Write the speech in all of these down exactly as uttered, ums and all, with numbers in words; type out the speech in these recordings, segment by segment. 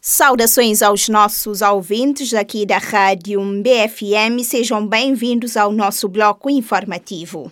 Saudações aos nossos ouvintes aqui da Rádio B F M. Sejam bem-vindos ao nosso bloco informativo.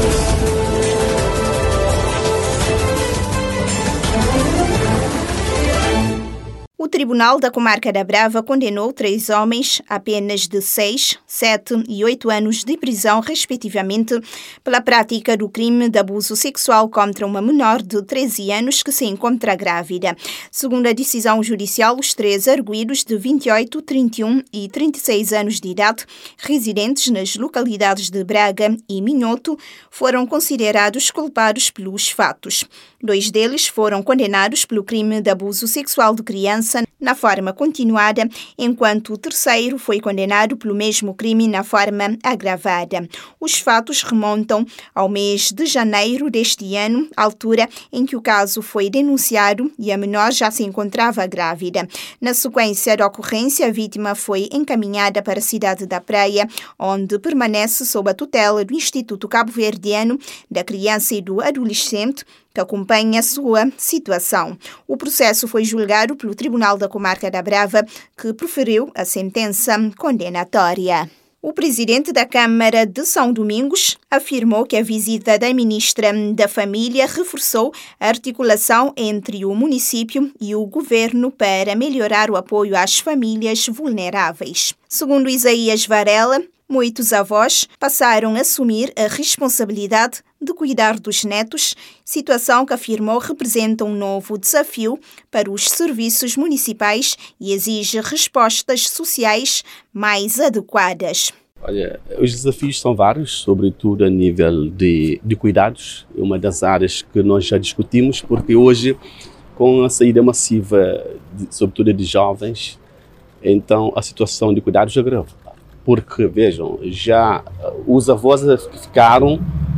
O Tribunal da Comarca da Brava condenou três homens a penas de seis, sete e oito anos de prisão, respectivamente, pela prática do crime de abuso sexual contra uma menor de treze anos que se encontra grávida. Segundo a decisão judicial, os três arguidos de vinte e oito, trinta e um e trinta e seis anos de idade, residentes nas localidades de Braga e Minhoto, foram considerados culpados pelos fatos. Dois deles foram condenados pelo crime de abuso sexual de criança na forma continuada, enquanto o terceiro foi condenado pelo mesmo crime na forma agravada. Os fatos remontam ao mês de janeiro deste ano, altura em que o caso foi denunciado e a menor já se encontrava grávida. Na sequência da ocorrência, a vítima foi encaminhada para a cidade da Praia, onde permanece sob a tutela do Instituto Cabo-Verdiano da Criança e do Adolescente, que acompanha a sua situação. O processo foi julgado pelo Tribunal da Comarca da Brava, que proferiu a sentença condenatória. O presidente da Câmara de São Domingos afirmou que a visita da ministra da Família reforçou a articulação entre o município e o governo para melhorar o apoio às famílias vulneráveis. Segundo Isaías Varela, muitos avós passaram a assumir a responsabilidade de cuidar dos netos, situação que afirmou representa um novo desafio para os serviços municipais e exige respostas sociais mais adequadas. Olha, os desafios são vários, sobretudo a nível de, de cuidados, é uma das áreas que nós já discutimos, porque hoje, com a saída massiva, de, sobretudo de jovens, então a situação de cuidados agrava. Porque, vejam, já os avós ficaram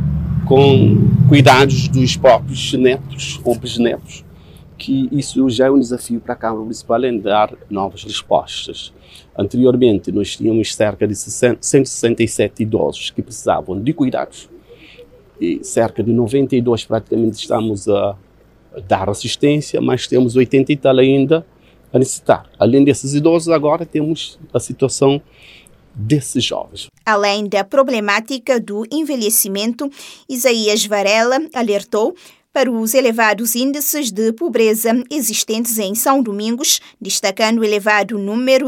com cuidados dos próprios netos ou bisnetos, que isso já é um desafio para a Câmara Municipal em dar novas respostas. Anteriormente, nós tínhamos cerca de cento e sessenta e sete idosos que precisavam de cuidados e cerca de noventa e dois praticamente estamos a dar assistência, mas temos oitenta e tal ainda a necessitar. Além desses idosos, agora temos a situação desses jovens. Além da problemática do envelhecimento, Isaías Varela alertou para os elevados índices de pobreza existentes em São Domingos, destacando o elevado número